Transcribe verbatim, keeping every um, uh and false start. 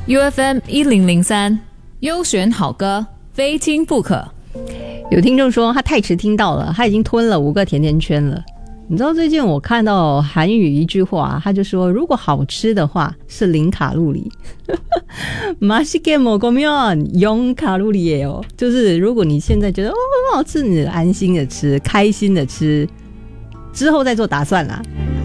U F M 一零零三优选好歌，非听不可。 有听众说他太迟听到了，他已经吞了五个甜甜圈了。你知道最近我看到韩语一句话，他就说如果好吃的话是零卡路里맛있게 먹으면 영卡路里耶哦，就是如果你现在觉得哦很好吃，你安心的吃，开心的吃，之后再做打算啦。